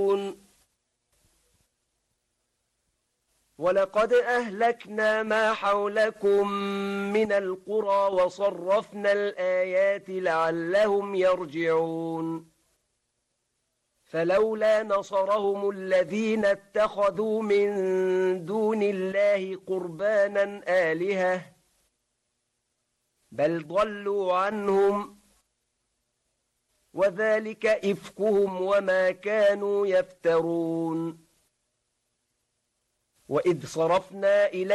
ولقد أهلكنا ما حولكم من القرى وصرفنا الآيات لعلهم يرجعون فلولا نصرهم الذين اتخذوا من دون الله قربانا آلهة بل ضلوا عنهم وذلك إفكهم وما كانوا يفترون وإذ صرفنا إليك